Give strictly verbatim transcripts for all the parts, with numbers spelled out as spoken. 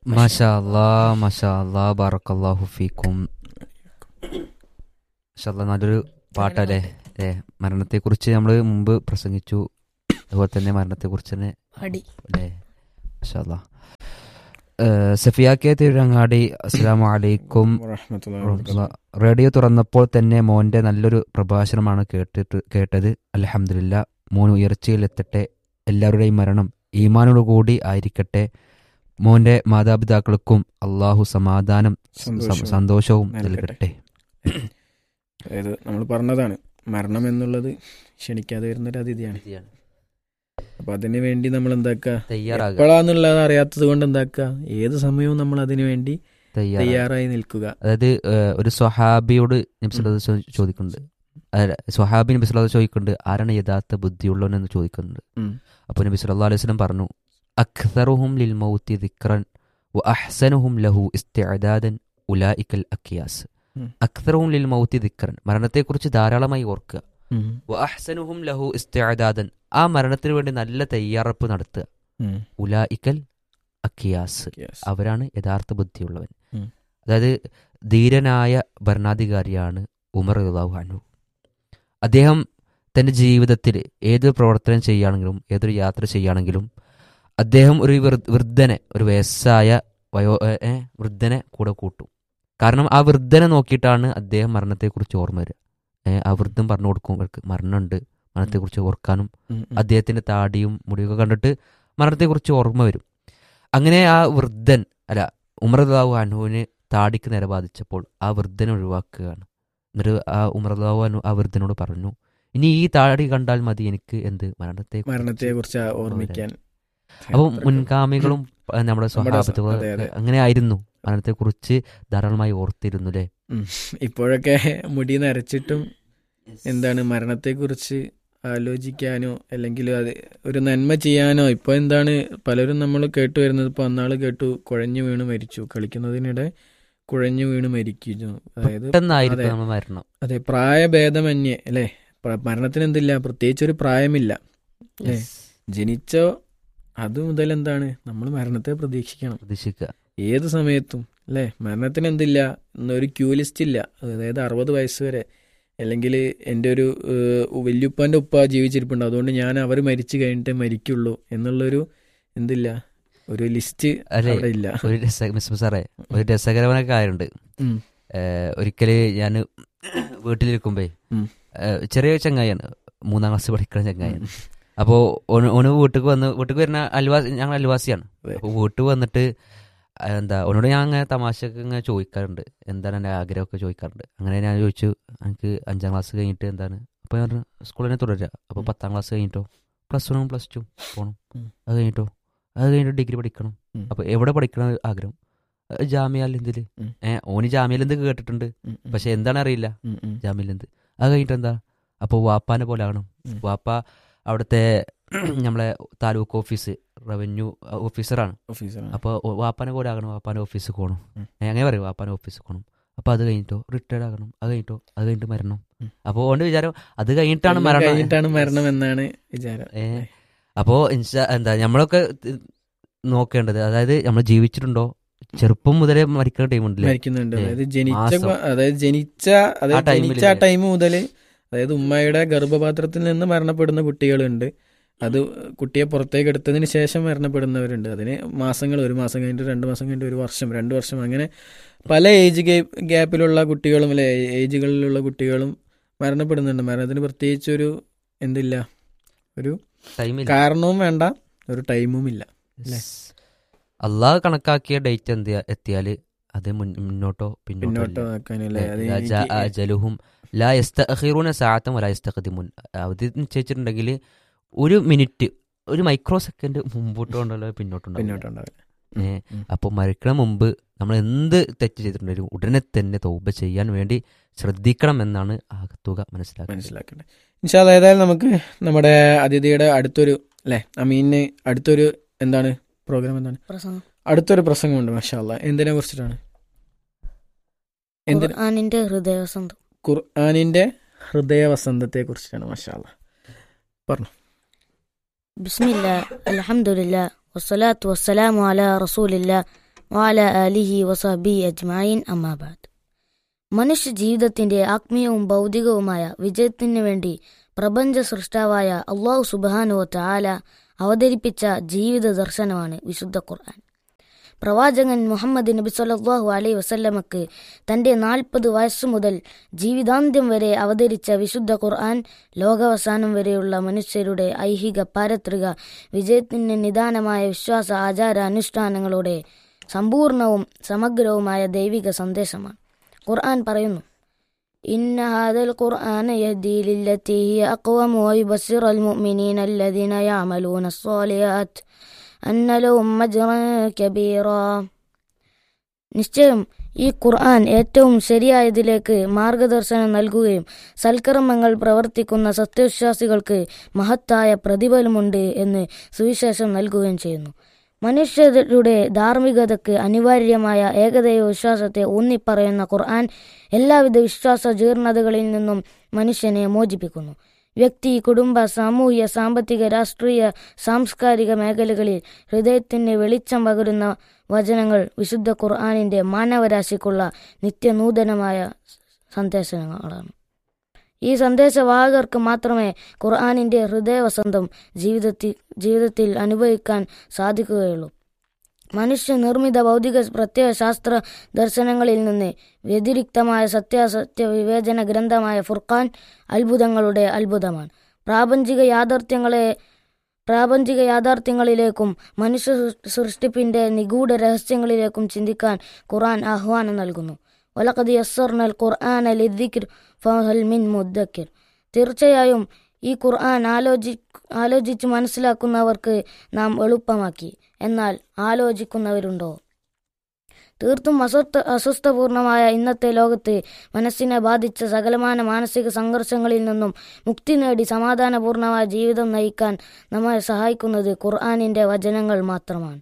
മാഷാ അല്ലാഹ് മാഷാ അല്ലാഹ് ബറക്കല്ലാഹു ഫീക്കും. മാഷാ അല്ലാഹ് നല്ലൊരു പാട്ടല്ലേ ഏ മരണത്തെക്കുറിച്ച് നമ്മൾ മുമ്പ് പ്രസംഗിച്ചു. അതുപോലെ തന്നെ മരണത്തെക്കുറിച്ച് തന്നെ അടി അല്ലേ. മാഷാ അല്ലാഹ്. ഏഹ് സഫിയ കെ തിരുരങ്ങാടി, അസ്സലാമു അലൈക്കും വറഹ്മത്തുള്ളാഹി. റേഡിയോ തുറന്നപ്പോൾ തന്നെ മോൻ്റെ നല്ലൊരു പ്രഭാഷണമാണ് കേട്ടിട്ട് കേട്ടത്. അൽഹംദുലില്ലാ, മോൻ ഉയർച്ചയിലെത്തട്ടെ. എല്ലാവരുടെയും മരണം ഈമാനോട് കൂടി ആയിരിക്കട്ടെ. മോൻ്റെ മാതാപിതാക്കൾക്കും അള്ളാഹു സമാധാനം സന്തോഷവും സന്തോഷവും നൽകട്ടെ. നൽകട്ടെ. അതായത് നമ്മൾ പറഞ്ഞതാണ്, മരണം എന്നുള്ളത് ക്ഷണിക്കാതെ വരുന്നൊരു അതിഥിയാണ്. അപ്പൊ അതിനു വേണ്ടി നമ്മൾ എന്താക്കുക, തയ്യാറാകുക എപ്പോഴാന്നുള്ളത് അറിയാത്തത് കൊണ്ട് എന്താക്കുക, ഏത് സമയവും നമ്മൾ അതിനു വേണ്ടി തയ്യാറാകുക. തയ്യാറായി നിൽക്കുക. അതായത് ഏഹ്, ഒരു സ്വഹാബിയോട് നബി സല്ലല്ലാഹു അലൈഹി വസല്ലം ചോദിക്കുന്നുണ്ട്. അല്ല, സ്വഹാബി നബി സല്ലല്ലാഹു അലൈഹി വസല്ലം ചോദിക്കുന്നുണ്ട്, ആരാണ് യഥാർത്ഥ ബുദ്ധിയുള്ളവനെന്ന് ചോദിക്കുന്നുണ്ട്. ഉം. അപ്പോൾ നബി സല്ലല്ലാഹു അലൈഹി വസല്ലം പറഞ്ഞു, അക്സറുഹും ലിൽ മൗതി ദിക്റൻ വ അഹ്സനുഹും ലഹു ഇസ്തിഅദാദൻ ഉലൈകൽ അക്കിയാസ്. ഉം. അക്സറുഹും ലിൽ മൗതി ദിക്റൻ, മരണത്തെക്കുറിച്ച് ധാരാളമായി ഓർക്കുക. ഉം. വ അഹ്സനുഹും ലഹു ഇസ്തിഅദാദൻ, ആ മരണത്തിന് വേണ്ടി നല്ല തയ്യാറെടുപ്പ് നടത്തുക. ഉം. ഉലൈകൽ അക്കിയാസ്, Yes. അവരാണ് യഥാർത്ഥ ബുദ്ധിയുള്ളവൻ. ഉം. അതായത് ധീരനായ ഭരണാധികാരിയാണ് ഉമർ റളിയല്ലാഹു അൻഹു. അദ്ദേഹം തൻ്റെ ജീവിതത്തിൽ ഏതൊരു പ്രവർത്തനം ചെയ്യുകയാണെങ്കിലും ഏതൊരു യാത്ര ചെയ്യുകയാണെങ്കിലും അദ്ദേഹം ഒരു വൃ- വൃദ്ധനെ ഒരു വയസ്സായ വയോ ഏ, വൃദ്ധനെ കൂടെ കൂട്ടും. കാരണം ആ വൃദ്ധനെ നോക്കിയിട്ടാണ് അദ്ദേഹം മരണത്തെക്കുറിച്ച് ഓർമ്മ വരിക. ഏ, ആ വൃദ്ധം പറഞ്ഞു കൊടുക്കും, ഇവർക്ക് മരണമുണ്ട്, മരണത്തെക്കുറിച്ച് ഓർക്കാനും. ഉം. ഉം. അദ്ദേഹത്തിൻ്റെ താടിയും മുടിയൊക്കെ കണ്ടിട്ട് മരണത്തെക്കുറിച്ച് ഓർമ്മ വരും. അങ്ങനെ ആ വൃദ്ധൻ അല്ല ഉമർ റളിയല്ലാഹു അൻഹുവിന് താടിക്ക് നേരെ ബാധിച്ചപ്പോൾ ആ വൃദ്ധനെ ഒഴിവാക്കുകയാണ്. എന്നിട്ട് ആ ഉമർ റളിയല്ലാഹു അൻഹു ആ വൃദ്ധനോട് പറഞ്ഞു, ഇനി ഈ താടി കണ്ടാൽ മതി എനിക്ക് എന്ത് മരണത്തെ മരണത്തെ കുറിച്ച് ഓർമ്മിക്കാൻ. അപ്പോൾ മുൻഗാമികളും ഏഹ്, നമ്മുടെ സ്വഹാബത്തുകൾ അതെ, അതെ. അങ്ങനെ ആയിരുന്നു, മരണത്തെക്കുറിച്ച് ധാരാളമായി ഓർത്തിരുന്നു അല്ലേ. ഉം. ഇപ്പോഴൊക്കെ മുടി നരച്ചിട്ടും എന്താണ് മരണത്തെക്കുറിച്ച് ആലോചിക്കാനോ അല്ലെങ്കിൽ അത് ഒരു നന്മ ചെയ്യാനോ ഇപ്പൊ എന്താണ് പലരും നമ്മൾ കേട്ടു വരുന്നത്. ഇപ്പൊ അന്നാള് കേട്ടു കുഴഞ്ഞു വീണ് മരിച്ചു, കളിക്കുന്നതിനിടെ കുഴഞ്ഞു വീണ് മരിക്കുന്നു. അതായത് പെട്ടെന്നായിരിക്കും അതെ. നമ്മൾ മരണം. അതെ, പ്രായഭേദമന്യേ അല്ലേ. പ്ര- മരണത്തിന് എന്തില്ല, പ്രത്യേകിച്ച് ഒരു പ്രായമില്ല അല്ലേ. Yes. ജനിച്ചോ അത് മുതൽ എന്താണ് നമ്മൾ മരണത്തെ പ്രതീക്ഷിക്കണം പ്രതീക്ഷിക്കുക. ഏത് സമയത്തും അല്ലേ. മരണത്തിന് എന്തില്ല, ഒരു ക്യൂ ലിസ്റ്റ് ഇല്ല. അതായത് അറുപത് വയസ്സ് വരെ അല്ലെങ്കിൽ എൻ്റെ ഒരു ഏഹ്, വല്യുപ്പാൻ്റെ ഉപ്പ ജീവിച്ചിരിപ്പുണ്ട്, അതുകൊണ്ട് ഞാൻ അവർ മരിച്ചു കഴിഞ്ഞിട്ടേ മരിക്കുള്ളൂ എന്നുള്ളൊരു എന്തില്ല, ഒരു ലിസ്റ്റ് അല്ലേ, അവിടെ ഇല്ല. ഒരു രസ മിസ് സാറേ ഒരു രസകരമായ കാര്യമുണ്ട്. ഉം. ഏഹ്, ഒരിക്കല് ഞാൻ വീട്ടിലിരിക്കുമ്പേ ഉം. ഏഹ്, ചെറിയ ചങ്ങായിയാണ്, മൂന്നാം ക്ലാസ് പഠിക്കുന്ന ചങ്ങായിയാണ്. അപ്പോൾ ഓന് ഓന് വീട്ടിൽ വന്ന് വീട്ടിൽ വരുന്ന അൽവാസി, ഞങ്ങൾ അൽവാസിയാണ്. അതെ. അപ്പോൾ വീട്ടിൽ വന്നിട്ട് എന്താ ഓനോട് ഞാൻ അങ്ങനെ തമാശക്ക് ഇങ്ങനെ ചോദിക്കാറുണ്ട്, എന്താണ് എൻ്റെ ആഗ്രഹമൊക്കെ ചോദിക്കാറുണ്ട്. അങ്ങനെ ഞാൻ ചോദിച്ചു, എനിക്ക് അഞ്ചാം ക്ലാസ് കഴിഞ്ഞിട്ട് എന്താണ്, അപ്പോൾ ഞാൻ പറഞ്ഞു സ്കൂളിൽ തന്നെ തുടരുക. അപ്പോൾ പത്താം ക്ലാസ് കഴിഞ്ഞിട്ടോ, പ്ലസ് വണ്ണും പ്ലസ് ടു പോകണം, ഉം. അത് കഴിഞ്ഞിട്ടോ, അത് കഴിഞ്ഞിട്ട് ഡിഗ്രി പഠിക്കണം. ഉം. അപ്പോൾ എവിടെ പഠിക്കണം ആഗ്രഹം, ജാമ്യയിൽ ഉം. ഏഹ് ഓന് ജാമ്യയിൽ കേട്ടിട്ടുണ്ട്, ഉം. ഉം. പക്ഷെ എന്താണ് അറിയില്ല ഉം. ഉം. ജാമ്യയിൽ. അത് കഴിഞ്ഞിട്ട് എന്താ, അപ്പോൾ വാപ്പാനെ പോലെ ആകണം. ഉം. വാപ്പ അവിടുത്തെ നമ്മളെ താലൂക്ക് ഓഫീസ് റവന്യൂ ഓഫീസറാണ്. ഓഫീസറാണ്. അപ്പോൾ വാപ്പാനെ പോലെ ആകണം, വാപ്പാൻ്റെ ഓഫീസിൽ പോകണം. ഉം. അങ്ങനെ പറയും, വാപ്പാൻ്റെ ഓഫീസിൽ പോകണം. അപ്പോൾ അത് കഴിഞ്ഞിട്ടോ റിട്ടയർഡ് ആകണം, അത് കഴിഞ്ഞിട്ടോ അത് കഴിഞ്ഞിട്ട് മരണം. ഉം. അപ്പോൾ ഓൻ്റെ വിചാരം അത് കഴിഞ്ഞിട്ടാണ് എല്ലാം മരണം. കഴിഞ്ഞിട്ടാണ് മരണം എന്നാണ് വിചാരം. ഏ അപ്പോൾ എന്താ നമ്മളൊക്കെ ത്- നോക്കേണ്ടത്, അതായത് നമ്മൾ ജീവിച്ചിട്ടുണ്ടോ, ചെറുപ്പം മുതലേ മരിക്കുന്ന ടൈമുണ്ടല്ലേ. മരിക്കുന്നുണ്ട്. ഏ, അതായത് ജനിച്ച മാസം. അതായത് ജനിച്ച അതായത് ആ ടൈമില് ജനിച്ച ആ ടൈം മുതൽ അതായത് ഉമ്മയുടെ ഗർഭപാത്രത്തിൽ നിന്ന് മരണപ്പെടുന്ന കുട്ടികളുണ്ട്. അത് കുട്ടിയെ പുറത്തേക്ക് എടുത്തതിന് ശേഷം മരണപ്പെടുന്നവരുണ്ട്. അതിന് മാസങ്ങൾ, ഒരു മാസം കഴിഞ്ഞിട്ട് രണ്ട് മാസം കഴിഞ്ഞിട്ട് ഒരു വർഷം രണ്ട് വർഷം അങ്ങനെ പല ഏജ് ഗ്യാപ്പിലുള്ള കുട്ടികളും അല്ലെ ഏജുകളിലുള്ള കുട്ടികളും മരണപ്പെടുന്നുണ്ട്. മരണത്തിന് പ്രത്യേകിച്ച് ഒരു എന്തില്ല, ഒരു ടൈമില്ല. കാരണവും വേണ്ട, ഒരു ടൈമും ഇല്ല. അല്ലേ? അള്ളാഹ് കണക്കാക്കിയ ഡേറ്റ് എന്ത് എത്തിയാൽ അത് മുൻ- മുന്നോട്ടോ പിന്നോട്ടോ പിന്നോട്ട് ഇല്ല. ആക്കാനല്ലേ അത് ഇദാ ജാഅ എനിക്ക് അജലുഹും ലാ യസ്തഅഖിറൂന സഅതൻ വലാ യസ്തഖദിമുൻ. അവധി നിശ്ചയിച്ചിട്ടുണ്ടെങ്കിൽ ഒരു മിനിറ്റ്, ഒരു മൈക്രോ സെക്കൻഡ് മുമ്പോട്ടുണ്ടല്ലോ പിന്നോട്ടുണ്ടല്ലോ. പിന്നോട്ടുണ്ടാവില്ല. ഏ അപ്പോൾ മരിക്കണ മുമ്പ് നമ്മൾ എന്ത് തെറ്റ് ചെയ്തിട്ടുണ്ടെങ്കിലും ഉടനെ തന്നെ തൗബ ചെയ്യാൻ വേണ്ടി ശ്രദ്ധിക്കണം എന്നാണ് ആകത്തുക മനസ്സിലാക്കുന്നത്. മനസ്സിലാക്കണ്ടേ. ഇൻഷാ അല്ലാഹ് ഏതായാലും നമുക്ക് നമ്മുടെ അതിഥിയുടെ അടുത്തൊരു അല്ലേ അമീന് അടുത്തൊരു എന്താണ് പ്രോഗ്രാം എന്താണ് പ്രസംഗം അടുത്തൊരു പ്രസംഗമുണ്ട്. മാഷാ അല്ലാഹ്. എന്തിനെ കുറിച്ചിട്ടാണ്? എന്തിന്? ഖുർആനിന്റെ ഹൃദയവസന്തം. ഖുർആനിന്റെ ഹൃദയവസന്തത്തെ കുറിച്ചിട്ടാണ്. മാഷാ അല്ലാഹ് പറഞ്ഞു. ബിസ്മില്ലാ അൽഹംദുലില്ലാ വസ്സലാത്തു വസ്സലാമു അലാ റസൂലില്ലാ വഅലാ ആലിഹി വസഹ്ബിഹി അജ്മഈൻ അമ്മാ ബഅദ്. മനുഷ്യ ജീവിതത്തിന്റെ ആത്മീയവും ഭൗതികവുമായ വിജയത്തിനു വേണ്ടി പ്രപഞ്ച സൃഷ്ടാവായ അല്ലാഹു സുബ്ഹാനഹു വ തആല അവതരിപ്പിച്ച ജീവിത ദർശനമാണ് വിശുദ്ധ ഖുർആൻ. പ്രവാചകൻ മുഹമ്മദ് നബി സല്ലല്ലാഹു അലൈഹി വസല്ലമക്ക് തന്റെ നാൽപ്പത് വയസ്സു മുതൽ ജീവിതാന്ത്യം വരെ അവതരിച്ച വിശുദ്ധ ഖുർആൻ ലോകാവസാനം വരെയുള്ള മനുഷ്യരുടെ ഐഹിക പാരത്രിക വിജയത്തിന് നിദാനമായ വിശ്വാസ ആചാര അനുഷ്ഠാനങ്ങളുടെ സമ്പൂർണവും സമഗ്രവുമായ ദൈവിക സന്ദേശമാണ്. ഖുർആൻ പറയുന്നു, ഇന്ന ഹാദൽ ഖുർആന യഹ്ദീ ലില്ലതീ ഹിയ അഖ്വം വയുബസ്സിറുൽ മുഅ്മിനീന അല്ലദീന യഅമലൂന സ്സാലിഹാത്ത് അന്ന ലഹും അജ്റൻ കബീറാ. നിശ്ചയം ഈ ഖുർആൻ ഏറ്റവും ശരിയായതിലേക്ക് മാർഗദർശനം നൽകുകയും സൽക്കർമ്മങ്ങൾ പ്രവർത്തിക്കുന്ന സത്യവിശ്വാസികൾക്ക് മഹത്തായ പ്രതിഫലമുണ്ട് എന്ന് സുവിശേഷം നൽകുകയും ചെയ്യുന്നു. മനുഷ്യരുടെ ധാർമ്മികതയ്ക്ക് അനിവാര്യമായ ഏകദൈവ വിശ്വാസത്തെ ഊന്നിപ്പറയുന്ന ഖുർആൻ എല്ലാവിധ വിശ്വാസ ജീർണതകളിൽ നിന്നും മനുഷ്യനെ മോചിപ്പിക്കുന്നു. വ്യക്തി, കുടുംബ, സാമൂഹ്യ, സാമ്പത്തിക, രാഷ്ട്രീയ, സാംസ്കാരിക മേഖലകളിൽ ഹൃദയത്തിന് വെളിച്ചം പകരുന്ന വചനങ്ങൾ വിശുദ്ധ ഖുർആനിന്റെ മാനവരാശിക്കുള്ള നിത്യനൂതനമായ സന്ദേശങ്ങളാണ്. ഈ സന്ദേശവാഹകർക്ക് മാത്രമേ ഖുർആനിന്റെ ഹൃദയവസന്തം ജീവിതത്തിൽ ജീവിതത്തിൽ അനുഭവിക്കാൻ സാധിക്കുകയുള്ളൂ. മനുഷ്യ നിർമ്മിത ഭൗതിക പ്രത്യയ ശാസ്ത്ര ദർശനങ്ങളിൽ നിന്ന് വ്യതിരിക്തമായ സത്യാസത്യ വിവേചന ഗ്രന്ഥമായ ഫുർഖാൻ അത്ഭുതങ്ങളുടെ അത്ഭുതമാണ്. പ്രാപഞ്ചിക യാഥാർത്ഥ്യങ്ങളെ പ്രാപഞ്ചിക യാഥാർത്ഥ്യങ്ങളിലേക്കും മനുഷ്യ സൃഷ്ടിപ്പിന്റെ നിഗൂഢ രഹസ്യങ്ങളിലേക്കും ചിന്തിക്കാൻ ഖുർആൻ ആഹ്വാനം നൽകുന്നു. വലഖദ് യസ്സർനൽ ഖുർആന ലിദ്ദിക്ർ ഫഹൽ മിൻ മുദ്ദക്കിർ. തീർച്ചയായും ഈ ഖുർആൻ ആലോചി ആലോചിച്ച് മനസ്സിലാക്കുന്നവർക്ക് നാം എളുപ്പമാക്കി, എന്നാൽ ആലോചിക്കുന്നവരുണ്ടോ? തീർത്തും അസ്വസ്ഥ അസ്വസ്ഥപൂർണമായ ഇന്നത്തെ ലോകത്ത് മനസ്സിനെ ബാധിച്ച സകലമാന മാനസിക സംഘർഷങ്ങളിൽ നിന്നും മുക്തി നേടി സമാധാനപൂർണമായ ജീവിതം നയിക്കാൻ നമ്മെ സഹായിക്കുന്നത് ഖുർആനിന്റെ വചനങ്ങൾ മാത്രമാണ്.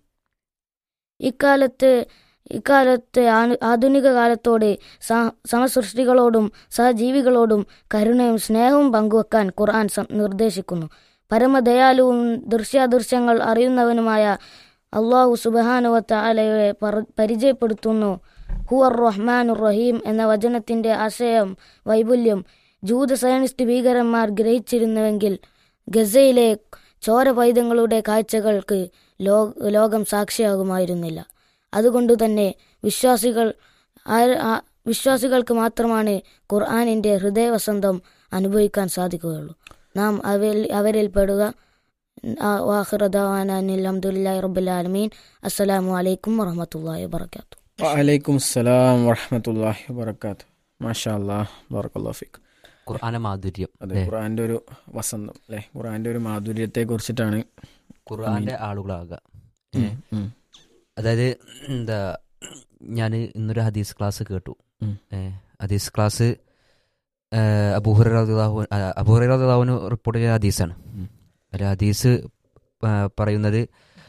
ഇക്കാലത്ത് ഇക്കാലത്തെ ആധുനിക കാലത്തോട് സമസൃഷ്ടികളോടും സഹജീവികളോടും കരുണയും സ്നേഹവും പങ്കുവെക്കാൻ ഖുർആൻ നിർദ്ദേശിക്കുന്നു. പരമദയാലുവും ദൃശ്യാദൃശ്യങ്ങൾ അറിയുന്നവനുമായ അല്ലാഹു സുബ്ഹാനഹു വ തആലയെ പരിചയപ്പെടുത്തുന്നു. ഹുവർ റഹ്മാനുർ റഹീം എന്ന വചനത്തിന്റെ ആശയം വൈപുല്യം ജൂത സയനിസ്റ്റ് ഭീകരന്മാർ ഗ്രഹിച്ചിരുന്നുവെങ്കിൽ ഗസയിലെ ചോരപൈതങ്ങളുടെ കാഴ്ചകൾക്ക് ലോകം സാക്ഷിയാകുമായിരുന്നില്ല. അതുകൊണ്ട് തന്നെ വിശ്വാസികൾ വിശ്വാസികൾക്ക് മാത്രമാണ് ഖുർആനിന്റെ ഹൃദയവസന്തം അനുഭവിക്കാൻ സാധിക്കുകയുള്ളൂ. നാം അവരിൽ അവരിൽ പെടുക. വാഖിറു ദഅവാനാ അൽഹംദുലില്ലാഹി റബ്ബിൽ ആലമീൻ. അസ്സലാമു അലൈക്കും വറഹ്മത്തുള്ളാഹി വബറകാതുഹു. വഅലൈക്കും അസ്സലാം വറഹ്മത്തുള്ളാഹി വബറകാതുഹു. മാഷാ അല്ലാഹ്, ബറകല്ലാഹു ഫീക്. ഖുർആന്റെ മാധുര്യം, അതെ, ഖുർആന്റെ ഒരു വസന്തം അല്ലേ? ഖുർആന്റെ ഒരു മാധുര്യത്തെ കുറിച്ചിട്ടാണ് ഖുർആന്റെ ആളുകളാകുക. അതായത് എന്താ, ഞാൻ ഇന്നൊരു ഹദീസ് ക്ലാസ് കേട്ടു. ഹദീസ് ക്ലാസ് അബൂ ഹുറൈറ റളിയല്ലാഹു അബൂ ഹുറൈറ റളിയല്ലാഹു അൻഹു റിപ്പോർട്ട് ചെയ്ത ഹദീസാണ്. ഒരു ഹദീസ് പറയുന്നത്,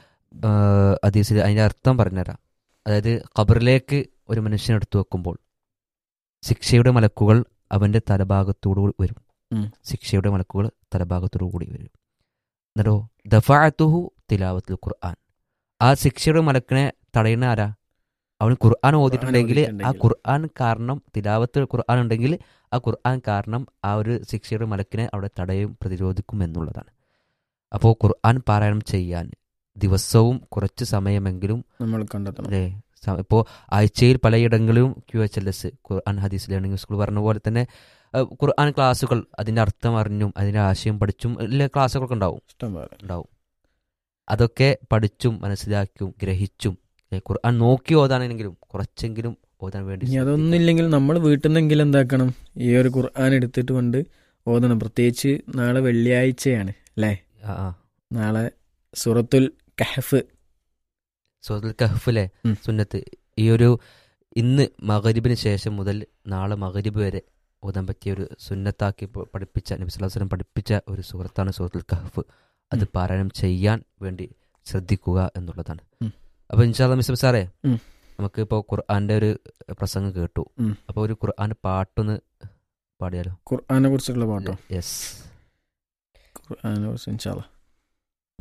ഹദീസിൽ അതിൻ്റെ അർത്ഥം പറഞ്ഞുതരാം. അതായത് ഖബറിലേക്ക് ഒരു മനുഷ്യനെ എടുത്തു വെക്കുമ്പോൾ ശിക്ഷയുടെ മലക്കുകൾ അവൻ്റെ തലഭാഗത്തോടു വരും. ശിക്ഷയുടെ മലക്കുകൾ തലഭാഗത്തോടു കൂടി വരും. എന്നിട്ടോ ദഫഅതുഹു തിലാവത്തുൽ ഖുർആൻ. ആ ശിക്ഷയുടെ മലക്കിനെ തടയുന്ന ആരാ? അവന് ഖുർആൻ ഓതിയിട്ടുണ്ടെങ്കിൽ ആ ഖുർആൻ കാരണം, തിലാവത്ത് ഖുർആൻ ഉണ്ടെങ്കിൽ ആ ഖുർആൻ കാരണം ആ ഒരു ശിക്ഷയുടെ മലക്കിനെ അവിടെ തടയും പ്രതിരോധിക്കും എന്നുള്ളതാണ്. അപ്പോൾ ഖുർആൻ പാരായണം ചെയ്യാൻ ദിവസവും കുറച്ച് സമയമെങ്കിലും നമ്മൾ കണ്ടെത്തണം അല്ലേ? ഇപ്പോൾ ആഴ്ചയിൽ പലയിടങ്ങളിലും ക്യു എച്ച് എൽ എസ് ഖുർആൻ ഹദീസ് ലേണിംഗ് സ്കൂൾ പറഞ്ഞ പോലെ തന്നെ ഖുർആൻ ക്ലാസ്സുകൾ, അതിൻ്റെ അർത്ഥം അറിഞ്ഞും അതിൻ്റെ ആശയം പഠിച്ചും എല്ലാ ക്ലാസ്സുകളൊക്കെ ഉണ്ടാവും ഉണ്ടാവും അതൊക്കെ പഠിച്ചും മനസ്സിലാക്കിയും ഗ്രഹിച്ചും ഖുർആൻ നോക്കി ഓതാനെങ്കിലും കുറച്ചെങ്കിലും ഓതാൻ വേണ്ടി. ഇനി അതൊന്നുമില്ലെങ്കിൽ നമ്മൾ വീട്ടിൽ നിന്നെങ്കിലും എന്താക്കണം, ഈ ഒരു ഖുർആൻ എടുത്തിട്ട് കൊണ്ട് ഓതണം. പ്രത്യേകിച്ച് നാളെ വെള്ളിയാഴ്ചയാണ് അല്ലേ? നാളെ സൂറത്തുൽ കഹ്ഫ് സൂറത്തുൽ കഹ്ഫിലെ സുന്നത്ത് ഈ ഒരു ഇന്ന് മഗ്‌രിബിന് ശേഷം മുതൽ നാളെ മഗ്‌രിബ് വരെ ഓതാൻ പറ്റിയ ഒരു സുന്നത്താക്കി പഠിപ്പിച്ച നബി സല്ലല്ലാഹു അലൈഹി വസല്ലം പഠിപ്പിച്ച ഒരു സൂറത്താണ് സൂറത്തുൽ കഹ്ഫ്. അത് പാരായണം ചെയ്യാൻ വേണ്ടി ശ്രദ്ധിക്കുക എന്നുള്ളതാണ്. അപ്പൊ ഇൻഷാ അല്ലാഹ് മിസ്റ്റർ സാറേ, നമുക്ക് ഇപ്പോൾ ഖുർആന്റെ ഒരു പ്രസംഗം കേട്ടു. അപ്പൊ ഒരു ഖുർആൻ പാട്ടൊന്ന് പാടിയാലോ? ഖുർആനെ കുറിച്ചുള്ള പാട്ടോ? യെസ്, ഖുർആനെ കുറിച്ച് ഇൻഷാ അല്ലാഹ്.